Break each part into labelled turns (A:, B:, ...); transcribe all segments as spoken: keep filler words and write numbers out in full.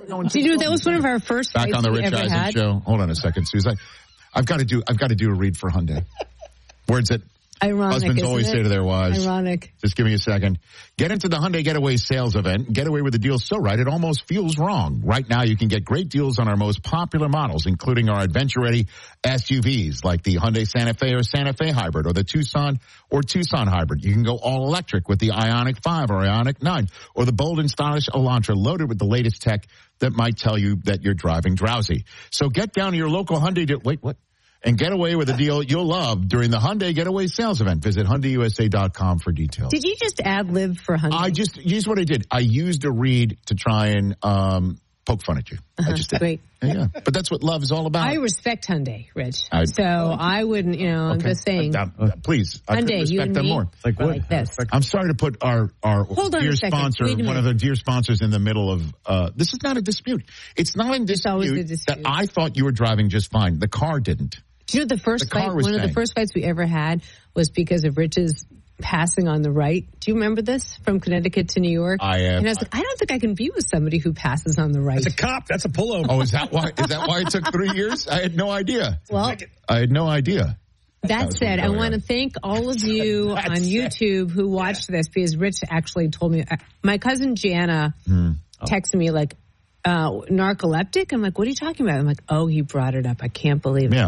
A: Did you know that was one of our first
B: Back
A: fights
B: on the
A: we
B: Rich
A: ever
B: Eisen
A: had?
B: show. Hold on a second, Susan. I've got to do. I've got to do a read for Hyundai. Words that
A: Ironic,
B: husbands
A: isn't
B: always
A: it?
B: say to their wives.
A: Ironic.
B: Just give me a second. Get into the Hyundai Getaway sales event. Get away with the deal so right, it almost feels wrong. Right now, you can get great deals on our most popular models, including our adventure-ready S U Vs like the Hyundai Santa Fe or Santa Fe Hybrid or the Tucson or Tucson Hybrid. You can go all electric with the Ioniq five or Ioniq nine or the bold and stylish Elantra loaded with the latest tech that might tell you that you're driving drowsy. So get down to your local Hyundai. De- Wait, what? And get away with a deal you'll love during the Hyundai Getaway sales event. Visit Hyundai U S A dot com for details.
A: Did you just ad-lib for Hyundai?
B: I just, here's what I did. I used a read to try and um, poke fun at you.
A: Uh-huh,
B: I just did.
A: great.
B: Yeah, but that's what love is all about.
A: I respect Hyundai, Rich.
B: I-
A: so I wouldn't, you know, I'm
B: Okay.
A: just saying.
B: Uh, uh, please, I could
A: Hyundai, you
B: respect
A: and
B: them
A: me,
B: more.
C: Like
A: we're
C: what?
A: like this.
B: I'm sorry to put our, our
A: Hold on
B: dear
A: a second.
B: sponsor,
A: Wait a
B: one
A: minute.
B: of the dear sponsors in the middle of, uh, this is not a dispute. It's not a dispute,
A: always a dispute.
B: that I thought you were driving just fine. The car didn't.
A: Do you know the first
B: The car
A: fight,
B: was
A: one of the
B: saying.
A: first fights we ever had was because of Rich's passing on the right. Do you remember this from Connecticut to New York?
B: I am.
A: And I was like, I don't think I can be with somebody who passes on the right.
D: That's a cop. That's a pullover.
B: Oh, is that why, is that why it took three years? I had no idea.
A: Well,
B: I had no idea.
A: that
B: was
A: said, I
B: going
A: want to
B: on.
A: thank all of you
B: That
A: on
B: said.
A: YouTube who watched this because Rich actually told me. uh, My cousin Jana
B: Hmm.
A: texted me like, uh, narcoleptic. I'm like, what are you talking about? I'm like, oh, he brought it up. I can't believe it.
B: Yeah.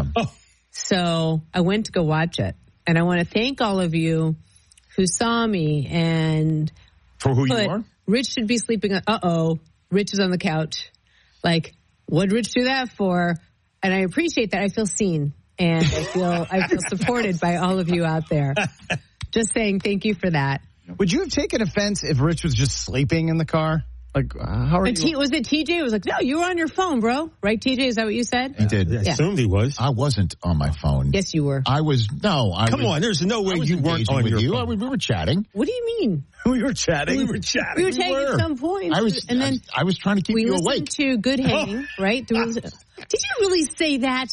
A: So I went to go watch it. And I want to thank all of you who saw me and
B: For who
A: put,
B: you are?
A: Rich should be sleeping. on- Uh-oh, Rich is on the couch. Like, what'd Rich do that for? And I appreciate that. I feel seen. And I feel I feel supported by all of you out there. Just saying thank you for that.
C: Would you have taken offense if Rich was just sleeping in the car? Like, uh, how are
A: And
C: you?
A: T, was it T J? It was like, no, you were on your phone, bro. Right, T J? Is that what you said?
B: He did.
D: I
A: Yeah.
D: assumed he was.
B: I wasn't on my phone.
A: Yes, you were.
B: I was, no. I
D: Come
B: was,
D: on, there's no way
B: I was
D: you weren't
B: engaging
D: on
B: with
D: your
B: you.
D: phone.
B: I, we were chatting.
A: What do you mean?
C: We were chatting.
D: We were chatting.
A: We were taking
B: were.
A: at some point.
B: I was,
A: and then
B: I, I was trying to keep
A: we
B: you
A: listened
B: awake.
A: to Good Hanging, right? There was- did you really say that?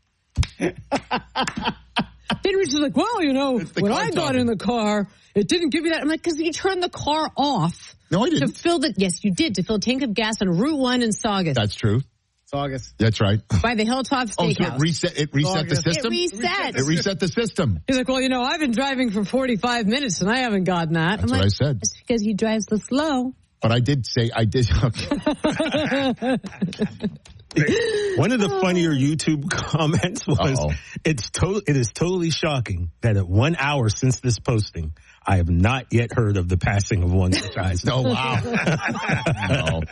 A: Then Rich was like, well, you know,
B: the
A: when
B: car
A: I got
B: talking.
A: in the car, it didn't give you that. I'm like, because you turned the car off.
B: No, I
A: To
B: didn't.
A: fill the, yes, you did, to fill a tank of gas on Route one in Saugus
B: That's true.
C: It's August.
B: That's right.
A: by the Hilltop
B: Oh, so
A: Steakhouse.
B: it reset, it reset the
C: August.
A: It
B: system?
A: reset.
B: It reset the system.
A: He's like, well, you know, I've been driving for forty-five minutes and I haven't gotten that.
B: That's
A: I'm
B: what
A: like,
B: I said.
A: it's because he drives the slow.
B: But I did say, I did. Okay.
D: One of the funnier YouTube comments was,
B: Uh-oh.
D: "It's to- It is totally shocking that at one hour since this posting, I have not yet heard of the passing of one Rich Eisen."
B: Oh, wow. no.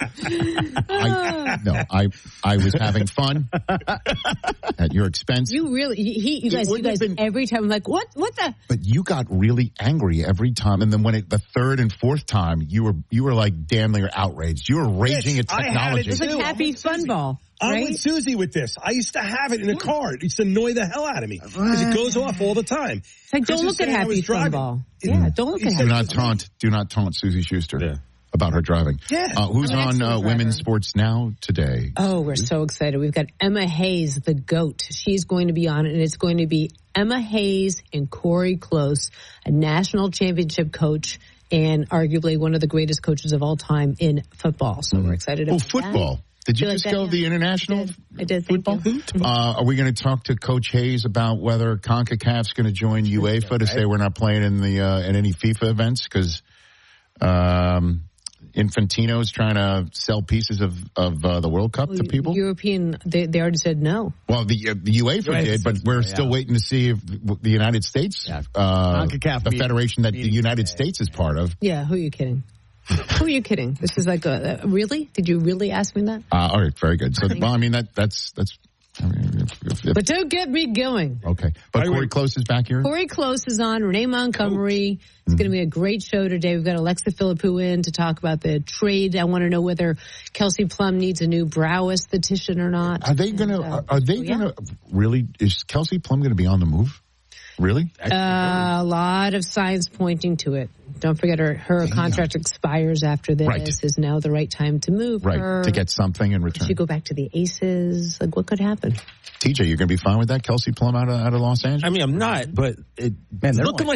B: I, no, I, I was having fun at your expense.
A: You really, he, you
B: It
A: guys, you
B: wouldn't have
A: guys,
B: been-
A: every time, I'm like, what, what the?
B: But you got really angry every time. And then when it, the third and fourth time, you were, you were like damn near outraged. You were raging
D: Yes,
B: at
D: I had it
B: technology.
A: It's like
D: too.
A: Happy
D: I'm with
A: Fun
D: Susie.
A: Ball,
D: I'm
A: right?
D: with Susie with this. I used to have it in the car. It used to annoy the hell out of me because it goes off all the time.
A: It's like,
D: Chris
A: don't
D: was
A: look at
D: saying I
A: Happy
D: was
A: Fun
D: driving.
A: Ball.
D: It-
A: Yeah, don't look
D: he
A: at
D: said
B: Do
A: Happy
B: not taunt, do not taunt Susie Schuster
D: Yeah.
B: about her driving.
D: Yeah.
B: Uh, who's
A: I'm an
B: on
A: excellent
B: uh,
A: driver.
B: Women's Sports Now today?
A: Oh, we're so excited. We've got Emma Hayes, the GOAT. She's going to be on it, and it's going to be Emma Hayes and Corey Close, a national championship coach and arguably one of the greatest coaches of all time in football. So we're excited
B: Oh,
A: about
B: football.
A: that.
B: Did you
A: Feel like
B: just
A: that,
B: go
A: yeah.
B: the international
A: I did. I did. Thank
B: football?
A: you.
B: Uh, are we going to talk to Coach Hayes about whether CONCACAF's going to join UEFA to say we're not playing in the uh, in any FIFA events because um, Infantino's trying to sell pieces of of uh, the World Cup to people?
A: European, they, they already said no.
B: Well, the, uh, the UEFA
C: UEFA
B: did, but we're
C: yeah.
B: still waiting to see if the United States,
C: Yeah.
B: uh,
C: CONCACAF
B: the
C: meeting-
B: federation that the
C: meeting
B: United
C: today.
B: States is part of.
A: Yeah, who are you kidding? Who are you kidding? This is like a, uh, really? Did you really ask me that?
B: Uh, all right, very good. So, well, I mean that that's that's. I mean, if, if, if,
A: But don't get me going.
B: okay, but
D: I
B: Corey
D: would-
B: Close is back here.
A: Corey Close is on. Renee Montgomery. It's going to be a great show today. We've got Alexa Philippou in to talk about the trade. I want to know whether Kelsey Plum needs a new brow esthetician or not.
B: Are they going to?
A: And, uh,
B: Are, are they
A: so, yeah.
B: going to really? Is Kelsey Plum going to be on the move? Really?
A: Uh, a lot of signs pointing to it. Don't forget her, her contract expires after this.
B: Right.
A: Is now the right time to move
B: Right
A: her.
B: to get something in return.
A: She go back to the Aces. Like, what could happen?
B: T J, you're going to be fine with that? Kelsey Plum out of out of Los Angeles.
D: I mean, I'm not, but it,
C: Man, they're
D: looking
C: like